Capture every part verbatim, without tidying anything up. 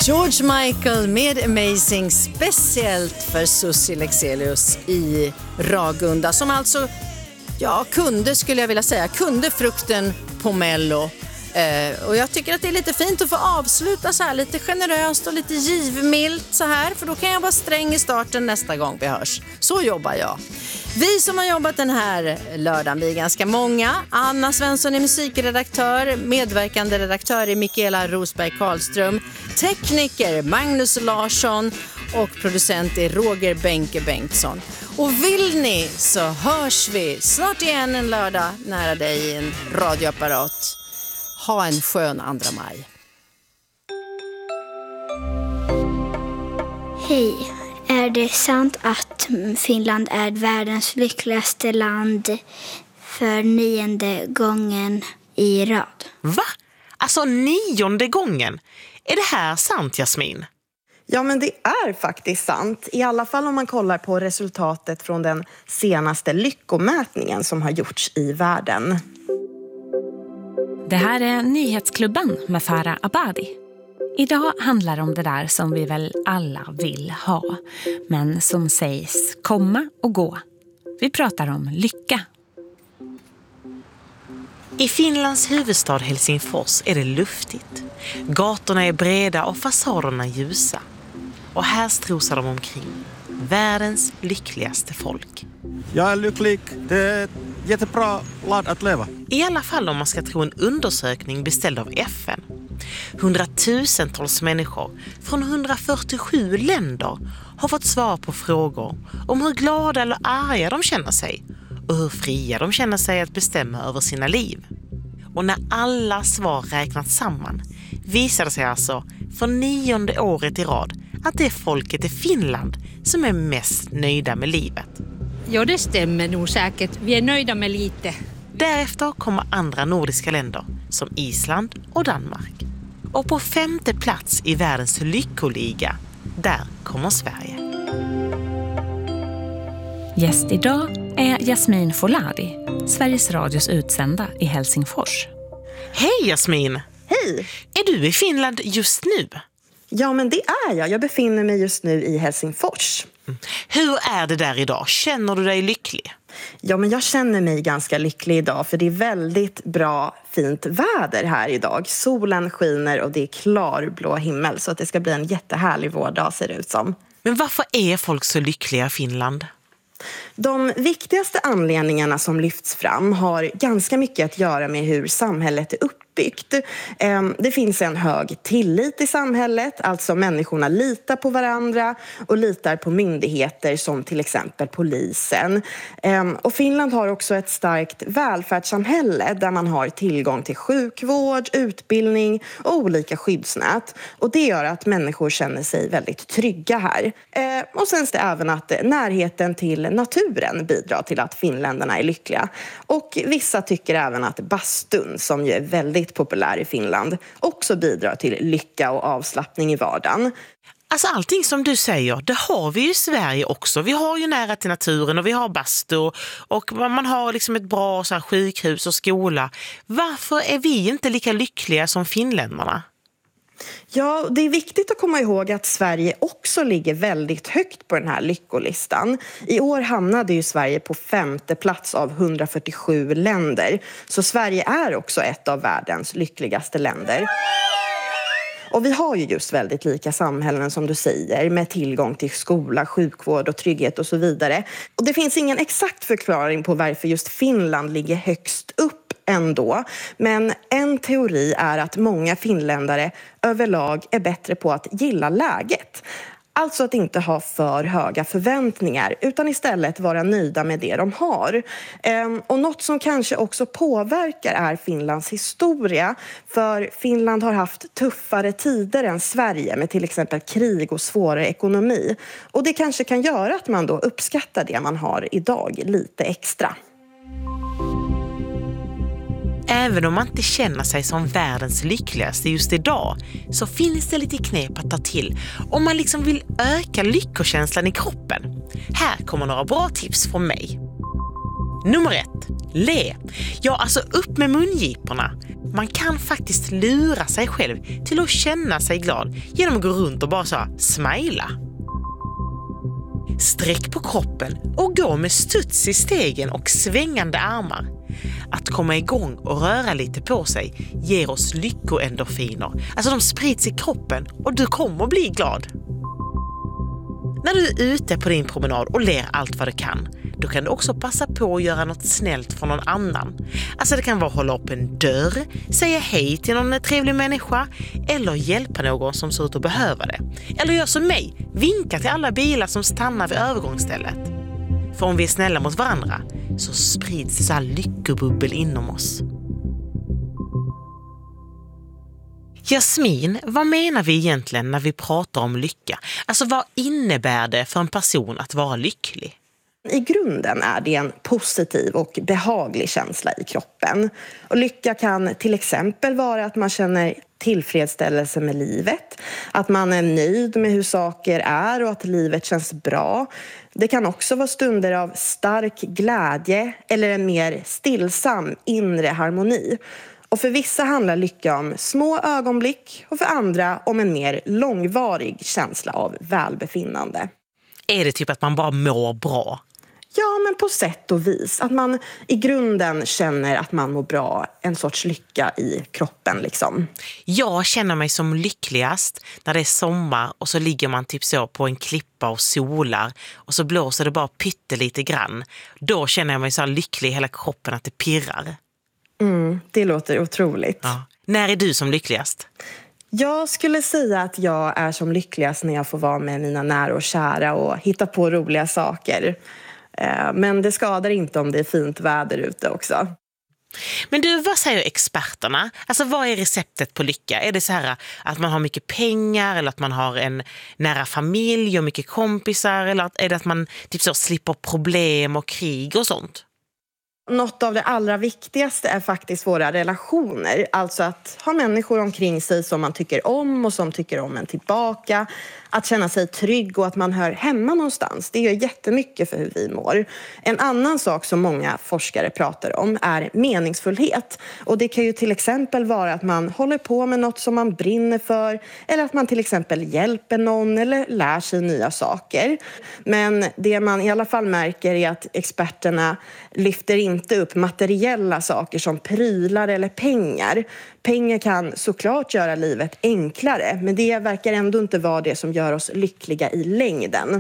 George Michael med Amazing, speciellt för Susie Lexelius i Ragunda, som alltså, ja, kunde, skulle jag vilja säga, kunde frukten på Mello. Eh, och jag tycker att det är lite fint att få avsluta så här lite generöst och lite givmilt så här, för då kan jag vara sträng i starten nästa gång vi hörs. Så jobbar jag. Vi som har jobbat den här lördagen, vi är ganska många. Anna Svensson är musikredaktör, medverkande redaktör är Mikaela Rosberg Karlström, tekniker Magnus Larsson och producent är Roger Benke Bengtsson. Och vill ni så hörs vi snart igen en lördag nära dig i en radioapparat. Ha en skön andra maj. Hej, är det sant att Finland är världens lyckligaste land för nionde gången i rad? Va? Alltså nionde gången? Är det här sant, Jasmin? Ja, men det är faktiskt sant. I alla fall om man kollar på resultatet från den senaste lyckomätningen som har gjorts i världen. Det här är Nyhetsklubben med Farah Abadi. Idag handlar det om det där som vi väl alla vill ha, men som sägs komma och gå. Vi pratar om lycka. I Finlands huvudstad Helsingfors är det luftigt. Gatorna är breda och fasaderna ljusa. Och här strosar de omkring. Världens lyckligaste folk. Jag är lycklig. Det är ett jättebra land att leva. I alla fall om man ska tro en undersökning beställd av F N. Hundratusentals människor från hundrafyrtiosju länder har fått svar på frågor om hur glada eller arga de känner sig och hur fria de känner sig att bestämma över sina liv. Och när alla svar räknats samman visar det sig alltså för nionde året i rad att det är folket i Finland som är mest nöjda med livet. Ja, det stämmer nog säkert. Vi är nöjda med lite. Därefter kommer andra nordiska länder som Island och Danmark. Och på femte plats i världens lyckoliga, där kommer Sverige. Gäst idag är Jasmin Foladi, Sveriges Radios utsända i Helsingfors. Hej Jasmin! Hej! Är du i Finland just nu? Ja, men det är jag. Jag befinner mig just nu i Helsingfors. Mm. Hur är det där idag? Känner du dig lycklig? Ja, men jag känner mig ganska lycklig idag, för det är väldigt bra, fint väder här idag. Solen skiner och det är klarblå himmel, så att det ska bli en jättehärlig vårdag ser det ut som. Men varför är folk så lyckliga i Finland? De viktigaste anledningarna som lyfts fram har ganska mycket att göra med hur samhället är uppbyggt. Det finns en hög tillit i samhället, alltså människorna litar på varandra och litar på myndigheter som till exempel polisen. Och Finland har också ett starkt välfärdssamhälle där man har tillgång till sjukvård, utbildning och olika skyddsnät. Och det gör att människor känner sig väldigt trygga här. Och sen är det även att närheten till naturen bidrar till att finländarna är lyckliga. Och vissa tycker även att bastun, som ju är väldigt populär i Finland, också bidrar till lycka och avslappning i vardagen. Alltså allting som du säger, det har vi ju i Sverige också. Vi har ju nära till naturen och vi har bastu och man har liksom ett bra så här, sjukhus och skola. Varför är vi inte lika lyckliga som finländarna? Ja, det är viktigt att komma ihåg att Sverige också ligger väldigt högt på den här lyckolistan. I år hamnade ju Sverige på femte plats av hundrafyrtiosju länder. Så Sverige är också ett av världens lyckligaste länder. Och vi har ju just väldigt lika samhällen som du säger, med tillgång till skola, sjukvård och trygghet och så vidare. Och det finns ingen exakt förklaring på varför just Finland ligger högst upp ändå. Men en teori är att många finländare överlag är bättre på att gilla läget. Alltså att inte ha för höga förväntningar utan istället vara nöjda med det de har. Och något som kanske också påverkar är Finlands historia. För Finland har haft tuffare tider än Sverige med till exempel krig och svårare ekonomi. Och det kanske kan göra att man då uppskattar det man har idag lite extra. Även om man inte känner sig som världens lyckligaste just idag så finns det lite knep att ta till om man liksom vill öka lyckokänslan i kroppen. Här kommer några bra tips från mig. Nummer ett. Le. Ja, alltså upp med mungiporna. Man kan faktiskt lura sig själv till att känna sig glad genom att gå runt och bara så smila. Sträck på kroppen och gå med studs i stegen och svängande armar. Att komma igång och röra lite på sig ger oss lyckoendorfiner. Alltså de sprids i kroppen och du kommer bli glad. När du är ute på din promenad och ler allt vad du kan, då kan du också passa på att göra något snällt för någon annan. Alltså det kan vara att hålla upp en dörr, säga hej till någon trevlig människa eller hjälpa någon som ser ut att behöva det. Eller gör som mig, vinka till alla bilar som stannar vid övergångsstället. För om vi är snälla mot varandra så sprids det så här lyckobubbel inom oss. Jasmin, vad menar vi egentligen när vi pratar om lycka? Alltså vad innebär det för en person att vara lycklig? I grunden är det en positiv och behaglig känsla i kroppen. Och lycka kan till exempel vara att man känner tillfredsställelse med livet, att man är nöjd med hur saker är och att livet känns bra. Det kan också vara stunder av stark glädje eller en mer stillsam inre harmoni. Och för vissa handlar lycka om små ögonblick och för andra om en mer långvarig känsla av välbefinnande. Är det typ att man bara mår bra? Ja, men på sätt och vis. Att man i grunden känner att man mår bra, en sorts lycka i kroppen liksom. Jag känner mig som lyckligast när det är sommar och så ligger man typ så på en klippa och solar och så blåser det bara pyttelite grann. Då känner jag mig så lycklig i hela kroppen att det pirrar. Mm, det låter otroligt. Ja. När är du som lyckligast? Jag skulle säga att jag är som lyckligast när jag får vara med mina nära och kära och hitta på roliga saker. Men det skadar inte om det är fint väder ute också. Men du, vad säger experterna? Alltså vad är receptet på lycka? Är det så här att man har mycket pengar eller att man har en nära familj och mycket kompisar? Eller är det att man typ så slipper problem och krig och sånt? Något av det allra viktigaste är faktiskt våra relationer. Alltså att ha människor omkring sig som man tycker om och som tycker om en tillbaka. Att känna sig trygg och att man hör hemma någonstans. Det gör jättemycket för hur vi mår. En annan sak som många forskare pratar om är meningsfullhet. Och det kan ju till exempel vara att man håller på med något som man brinner för. Eller att man till exempel hjälper någon eller lär sig nya saker. Men det man i alla fall märker är att experterna lyfter inte upp materiella saker som prylar eller pengar. Pengar kan såklart göra livet enklare, men det verkar ändå inte vara det som gör oss lyckliga i längden.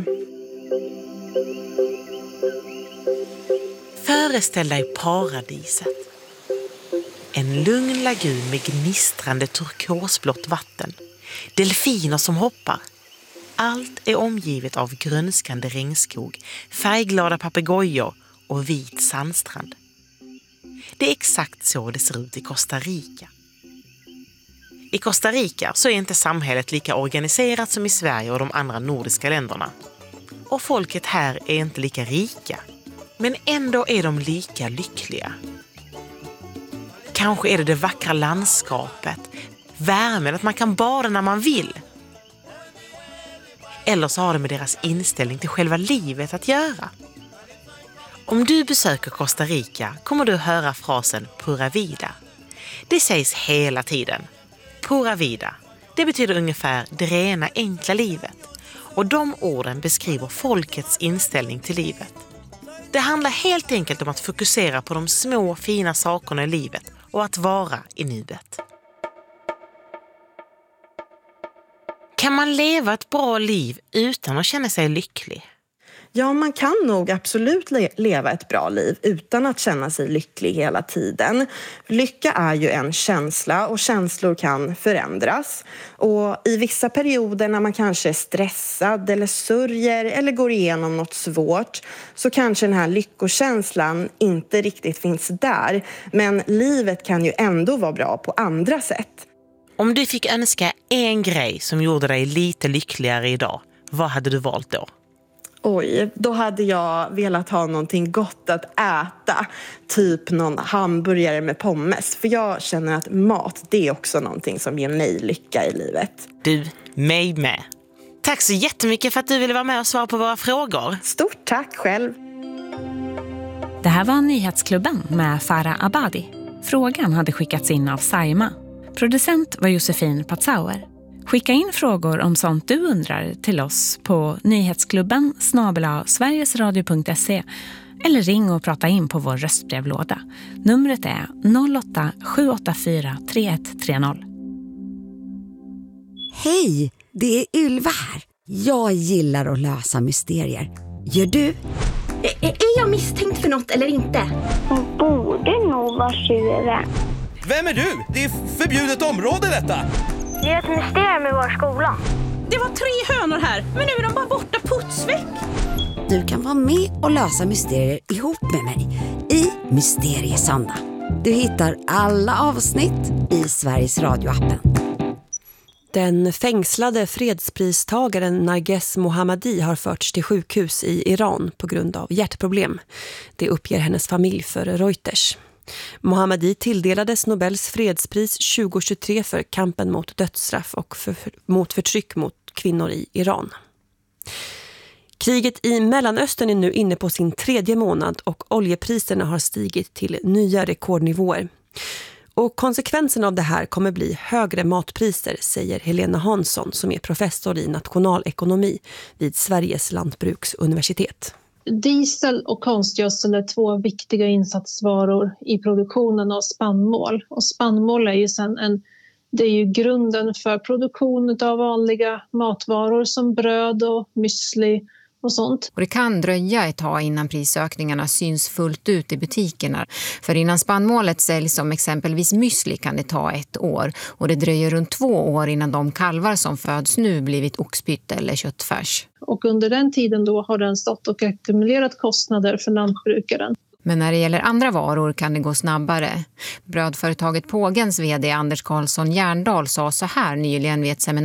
Föreställ dig paradiset. En lugn lagun med gnistrande turkosblått vatten. Delfiner som hoppar. Allt är omgivet av grönskande regnskog, färgglada papegojor och vit sandstrand. Det är exakt så det ser ut i Costa Rica. I Costa Rica så är inte samhället lika organiserat som i Sverige och de andra nordiska länderna. Och folket här är inte lika rika. Men ändå är de lika lyckliga. Kanske är det det vackra landskapet, värmen, att man kan bada när man vill. Eller så har det med deras inställning till själva livet att göra. Om du besöker Costa Rica kommer du höra frasen pura vida. Det sägs hela tiden. Pura vida. Det betyder ungefär det rena enkla livet. Och de orden beskriver folkets inställning till livet. Det handlar helt enkelt om att fokusera på de små fina sakerna i livet och att vara i nuet. Kan man leva ett bra liv utan att känna sig lycklig? Ja, man kan nog absolut le- leva ett bra liv utan att känna sig lycklig hela tiden. Lycka är ju en känsla och känslor kan förändras. Och i vissa perioder när man kanske är stressad eller sörjer eller går igenom något svårt så kanske den här lyckokänslan inte riktigt finns där. Men livet kan ju ändå vara bra på andra sätt. Om du fick önska en grej som gjorde dig lite lyckligare idag, vad hade du valt då? Oj, då hade jag velat ha någonting gott att äta. Typ någon hamburgare med pommes. För jag känner att mat, det är också någonting som ger mig lycka i livet. Du, mig med. Tack så jättemycket för att du ville vara med och svara på våra frågor. Stort tack själv. Det här var Nyhetsklubben med Farah Abadi. Frågan hade skickats in av Saima. Producent var Josefin Patzauer. Skicka in frågor om sånt du undrar till oss på nyhetsklubben snabel-a sverigesradio punkt se eller ring och prata in på vår röstbrevlåda. Numret är noll åtta sju åtta fyra tre ett tre noll. Hej, det är Ylva här. Jag gillar att lösa mysterier. Gör du? Är, är jag misstänkt för något eller inte? Hon borde nog vara tjuven. Vem är du? Det är förbjudet område detta. Det är ett mysterium i vår skola. Det var tre hönor här, men nu är de bara borta putsväck. Du kan vara med och lösa mysterier ihop med mig i Mysteriesöndag. Du hittar alla avsnitt i Sveriges radioappen. Den fängslade fredspristagaren Narges Mohammadi har förts till sjukhus i Iran på grund av hjärtproblem. Det uppger hennes familj för Reuters. Mohammadi tilldelades Nobels fredspris tjugohundratjugotre för kampen mot dödsstraff och för, mot förtryck mot kvinnor i Iran. Kriget i Mellanöstern är nu inne på sin tredje månad och oljepriserna har stigit till nya rekordnivåer. Och konsekvensen av det här kommer bli högre matpriser, säger Helena Hansson som är professor i nationalekonomi vid Sveriges lantbruksuniversitet. Diesel och konstgödsel är två viktiga insatsvaror i produktionen av spannmål. Och spannmål är ju sen en, det är ju grunden för produktion av vanliga matvaror som bröd och müsli och sånt. Och det kan dröja ett tag innan prisökningarna syns fullt ut i butikerna. För innan spannmålet säljs som exempelvis müsli kan det ta ett år. Och det dröjer runt två år innan de kalvar som föds nu blivit oxpytt eller köttfärs. Och under den tiden då har den stått och ackumulerat kostnader för lantbrukaren. Men när det gäller andra varor kan det gå snabbare. Brödföretaget Pågens vd Anders Karlsson Järndal sa så här nyligen vid ett seminarium